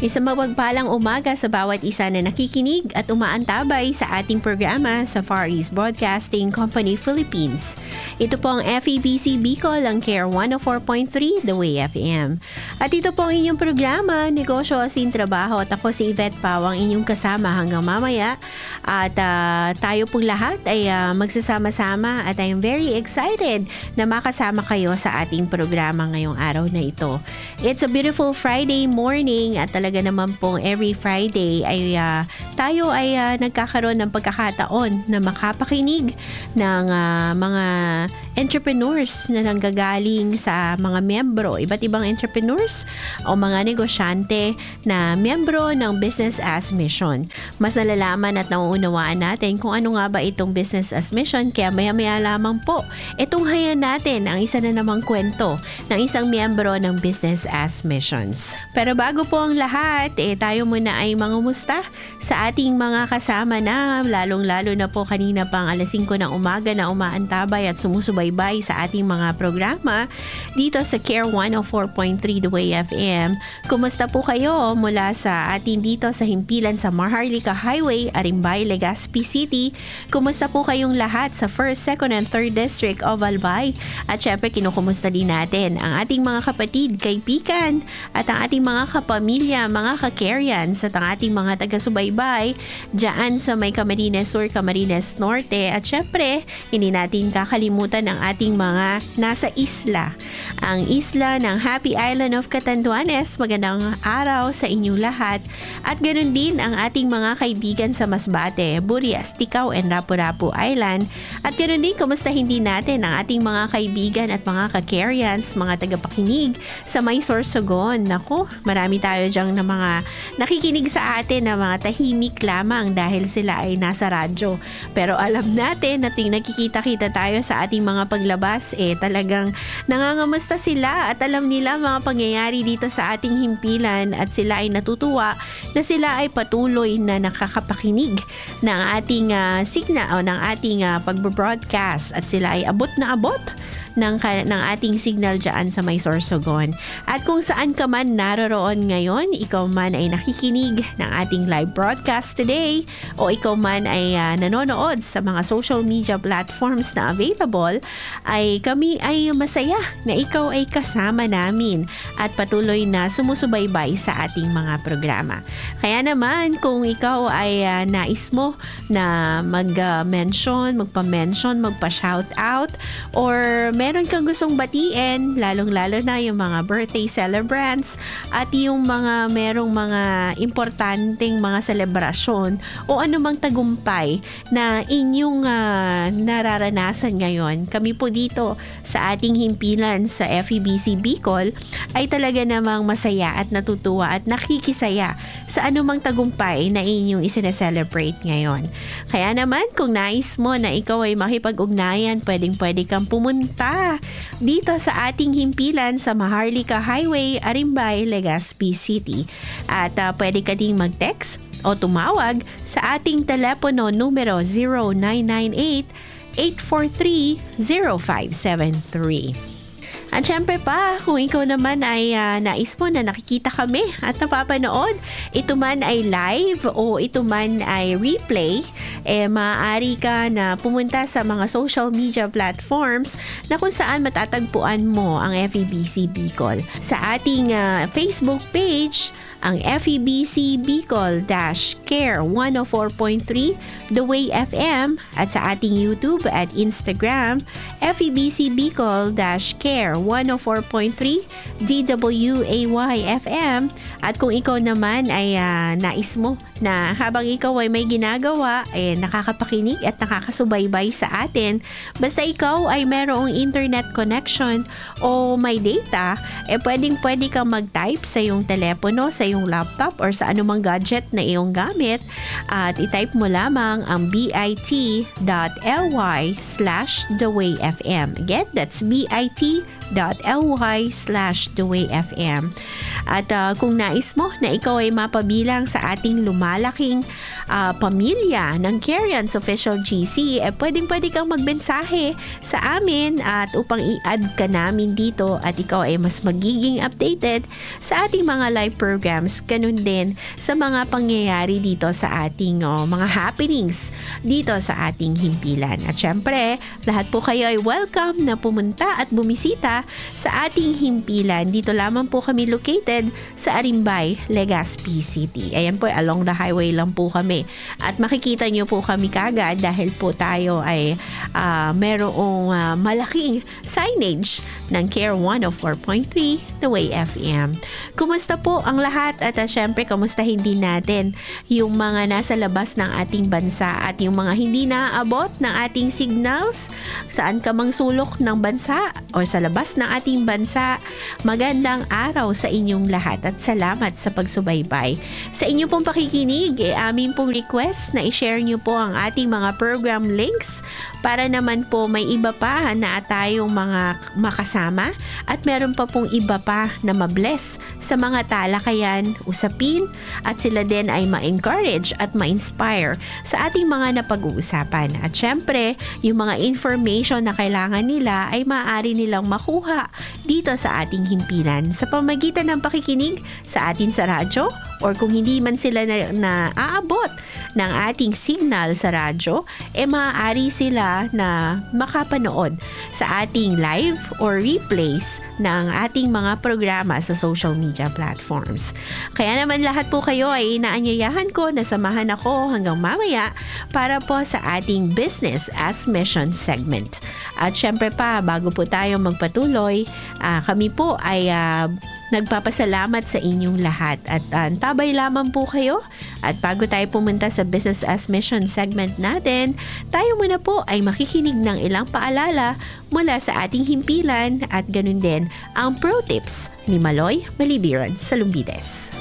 Isang mapagpalang umaga sa bawat isa na nakikinig at umaantabay sa ating programa sa Far East Broadcasting Company Philippines. Ito po ang FEBC Bicol, ang Care 104.3 The Way FM. At ito po ang inyong programa, Negosyo Asin Trabaho, at ako si Yvette Pau, ang inyong kasama hanggang mamaya. At tayo pong lahat ay magsasama-sama at I'm very excited na makasama kayo sa ating programa ngayong araw na ito. It's a beautiful Friday morning at talaga naman pong every Friday ay tayo ay nagkakaroon ng pagkakataon na makapakinig ng mga entrepreneurs na nanggagaling sa mga membro, iba't ibang entrepreneurs o mga negosyante na membro ng Business as Mission. Mas nalalaman at nauunawaan natin kung ano nga ba itong Business as Mission, kaya maya-maya lamang po itong hayan natin ang isa na namang kwento ng isang membro ng Business as Missions. Pero bago po ang lahat, tayo muna ay mangumusta sa ating mga kasama na lalong-lalo na po kanina pang alas 5 ng umaga na umaantabay at sumusubaybay sa ating mga programa dito sa Care 104.3 The Way FM. Kumusta po kayo mula sa atin dito sa himpilan sa Maharlika Highway, Arimbay, Legazpi City? Kumusta po kayong lahat sa 1st, 2nd, and 3rd District of Albay? At syempre kinukumusta din natin ang ating mga kapatid, kaibigan at ang ating mga kapamilya, mga ka-Careans at ang ating mga taga-subaybay dyan sa may Camarines Sur, Camarines Norte. At syempre, hindi natin kakalimutan ang ating mga nasa isla. Ang isla ng Happy Island of Catanduanes. Magandang araw sa inyong lahat. At ganoon din ang ating mga kaibigan sa Masbate, Burias, Ticao, and Lapu-Lapu Island. At ganoon din, kumustahin din natin ang ating mga kaibigan at mga ka-Careans, mga tagapakinig sa may Sorsogon. Naku, marami tayo dyan na mga nakikinig sa atin na mga tahimik lamang dahil sila ay nasa radyo. Pero alam natin na tuwing nakikita-kita tayo sa ating mga paglabas, talagang nangangamusta sila at alam nila mga pangyayari dito sa ating himpilan at sila ay natutuwa na sila ay patuloy na nakakapakinig ng ating signal o ng ating pag-broadcast at sila ay abot na abot ng ating signal dyan sa may Sorsogon. At kung saan ka man naroroon ngayon, ikaw man ay nakikinig ng ating live broadcast today o ikaw man ay nanonood sa mga social media platforms na available, ay kami ay masaya na ikaw ay kasama namin at patuloy na sumusubaybay sa ating mga programa. Kaya naman, kung ikaw ay nais mo na magpa-mention, magpa-shoutout, or meron kang gustong batiin, lalong-lalo na yung mga birthday celebrants at yung mga merong mga importanteng mga selebrasyon o anumang tagumpay na inyong nararanasan ngayon. Kami po dito sa ating himpilan sa FEBC Bicol ay talaga namang masaya at natutuwa at nakikisaya sa anumang tagumpay na inyong isineselebrate ngayon. Kaya naman, kung nais mo na ikaw ay makipag-ugnayan, pwedeng-pwede kang pumunta dito sa ating himpilan sa Maharlika Highway, Arimbay, Legazpi City. At pwede ka ding mag-text o tumawag sa ating telepono numero 0998-843-0573. At syempre pa, kung ikaw naman ay nais mo na nakikita kami at napapanood, ito man ay live o ito man ay replay, maaari ka na pumunta sa mga social media platforms na kung saan matatagpuan mo ang FEBC Bicol. Sa ating Facebook page, ang FEBC Bicol-Care 104.3 The Way FM, at sa ating YouTube at Instagram, FEBC Bicol-Care 104.3 DWAY FM. At kung ikaw naman ay nais mo na habang ikaw ay may ginagawa, nakakapakinig at nakakasubaybay sa atin, basta ikaw ay merong internet connection o may data, pwedeng-pwede kang mag-type sa iyong telepono, sa iyong laptop or sa anumang gadget na iyong gamit at i-type mo lamang ang bit.ly/thewayfm. Again, that's bit.ly/thewayfm. At kung nais mo na ikaw ay mapabilang sa ating lumalaking pamilya ng Carians Official GC, pwedeng-pwede kang magmensahe sa amin at upang i-add ka namin dito at ikaw ay mas magiging updated sa ating mga live programs, ganun din sa mga pangyayari dito sa ating mga happenings dito sa ating himpilan. At syempre, lahat po kayo ay welcome na pumunta at bumisita sa ating himpilan. Dito lamang po kami located sa Arimbay, Legazpi City. Ayan po, along the highway lang po kami. At makikita nyo po kami kagad dahil po tayo ay merong malaking signage ng Care 104.3 The Way FM. Kumusta po ang lahat? At syempre, kumustahin din natin yung mga nasa labas ng ating bansa at yung mga hindi naaabot ng ating signals saan ka mang sulok ng bansa o sa labas ng ating bansa. Magandang araw sa inyong lahat at salamat sa pagsubaybay. Sa inyo pong pakikinig, amin pong request na i-share nyo po ang ating mga program links para naman po may iba pa na tayong mga makasama at meron pa pong iba pa na mabless sa mga talakayan, usapin at sila din ay ma-encourage at ma-inspire sa ating mga napag-uusapan. At syempre, yung mga information na kailangan nila ay maaari nilang makuha dito sa ating himpilan sa pamagitan ng pakikinig sa atin sa radyo or kung hindi man sila na aabot ng ating signal sa radyo, maaari sila na makapanood sa ating live or replays ng ating mga programa sa social media platforms. Kaya naman lahat po kayo ay inaanyayahan ko na samahan ako hanggang mamaya para po sa ating Business as Mission segment. At syempre pa, bago po tayo magpatuloy, kami po ay nagpapasalamat sa inyong lahat at tabay lamang po kayo. At bago tayo pumunta sa Business as Mission segment natin, tayo muna po ay makikinig ng ilang paalala mula sa ating himpilan at ganun din ang pro tips ni Maloy Malibiran sa Lumbides.